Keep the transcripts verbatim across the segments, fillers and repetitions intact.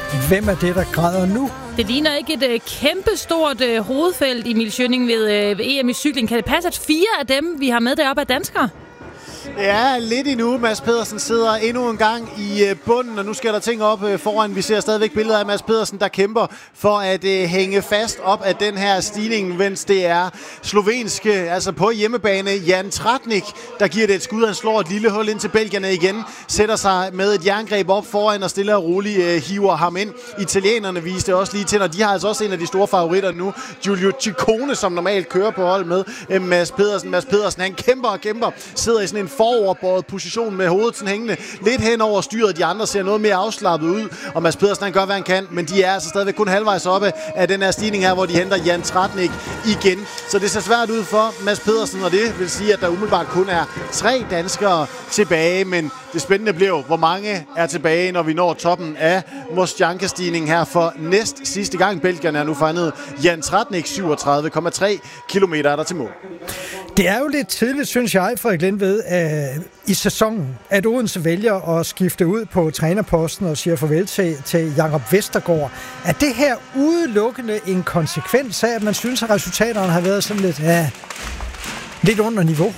Hvem er det, der græder nu? Det ligner ikke et øh, kæmpestort øh, hovedfelt i Emil Schønning ved, øh, ved E M i cykling. Kan det passe, at fire af dem, vi har med deroppe, er danskere? Ja, lidt endnu. Mads Pedersen sidder endnu en gang i bunden, og nu skal der ting op foran. Vi ser stadigvæk billeder af Mads Pedersen, der kæmper for at uh, hænge fast op af den her stigning, mens det er slovenske, altså på hjemmebane, Jan Tratnik, der giver det et skud. Han slår et lille hul ind til belgierne igen, sætter sig med et jerngreb op foran og stille og roligt uh, hiver ham ind. Italienerne viste også lige til, og de har altså også en af de store favoritter nu, Giulio Ciccone, som normalt kører på hold med uh, Mads Pedersen. Mads Pedersen, han kæmper og kæmper, sidder i sådan en foroverbåret position med hovedet sådan hængende lidt hen over styret. De andre ser noget mere afslappet ud, og Mads Pedersen han gør, hvad han kan, men de er altså stadigvæk kun halvvejs oppe af den her stigning her, hvor de henter Jan Tratnik igen. Så det ser svært ud for Mads Pedersen, og det vil sige, at der umiddelbart kun er tre danskere tilbage, men det spændende bliver jo, hvor mange er tilbage, når vi når toppen af Mostjanka-stigningen her for næst sidste gang. Belgierne er nu fanget Jan Tratnik, syvogtredive komma tre kilometer er der til mål. Det er jo lidt tidligt, synes jeg, Frederik Lindved, uh, i sæsonen, at Odense vælger at skifte ud på trænerposten og siger farvel til, til Jakob Vestergaard. Er det her udelukkende en konsekvens af, at man synes, at resultaterne har været sådan lidt, uh, lidt under niveau?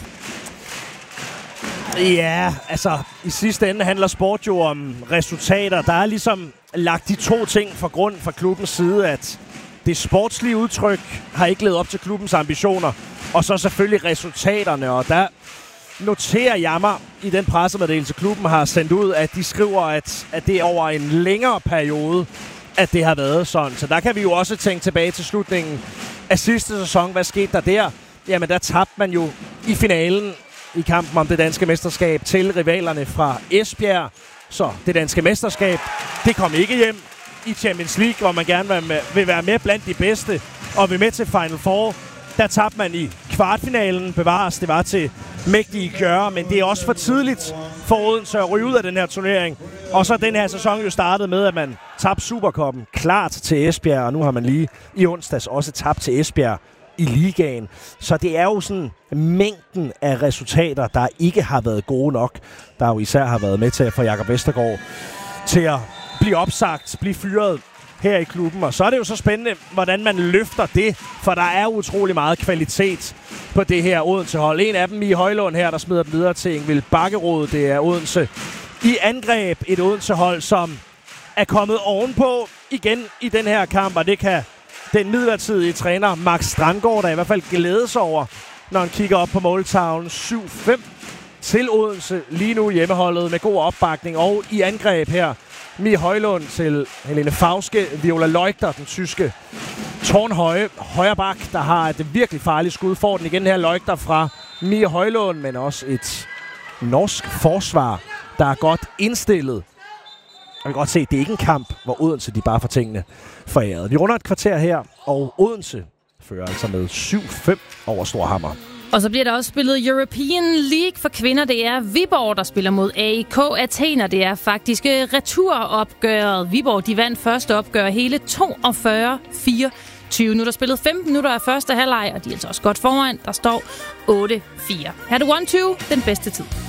Ja, altså i sidste ende handler sport jo om resultater. Der er ligesom lagt de to ting for grund fra klubbens side, at det sportslige udtryk har ikke levet op til klubbens ambitioner, og så selvfølgelig resultaterne, og der noterer jeg mig i den pressemeddelelse, klubben har sendt ud, at de skriver, at, at det er over en længere periode, at det har været sådan. Så der kan vi jo også tænke tilbage til slutningen af sidste sæson. Hvad skete der der? Jamen, der tabte man jo i finalen i kampen om det danske mesterskab til rivalerne fra Esbjerg. Så det danske mesterskab, det kom ikke hjem i Champions League, hvor man gerne vil, med, vil være med blandt de bedste og vil med til Final Four. Der tabte man i kvartfinalen, bevares, det var til mægtige gøre, men det er også for tidligt for Odense at ryge ud af den her turnering. Og så den her sæson jo startet med, at man tabte Supercuppen klart til Esbjerg, og nu har man lige i onsdags også tabt til Esbjerg i ligaen. Så det er jo sådan mængden af resultater, der ikke har været gode nok, der jo især har været med til at få Jakob Vestergaard til at blive opsagt, blive fyret her i klubben. Og så er det jo så spændende, hvordan man løfter det, for der er utrolig meget kvalitet på det her Odense-hold. En af dem i Højlund her, der smider den videre til Ingvild Bakkerud. Det er Odense i angreb. Et Odense-hold, som er kommet ovenpå igen i den her kamp, og det kan den midlertidige træner Max Strandgaard, der i hvert fald glædes over, når han kigger op på måltavlen. syv fem til Odense lige nu hjemmeholdet med god opbakning, og i angreb her Mie Højlund til Helene Fauske, Viola Leuchter, den tyske tårnhøje højre bak, der har et virkelig farligt skud. Får den igen her Leuchter fra Mie Højlund, men også et norsk forsvar, der er godt indstillet. Og vi kan godt se, at det er ikke en kamp, hvor Odense de bare får tingene foræret. Vi runder et kvarter her, og Odense fører altså med syv fem over Storhamar. Og så bliver der også spillet European League for kvinder. Det er Viborg, der spiller mod A I K Athena. Det er faktisk returopgøret. Viborg, de vandt første opgør hele toogfyrre fireogtyve. Nu er der spillet femten minutter af første halvleg, og de er altså også godt foran. Der står otte fire. Her er det one two, den bedste tid.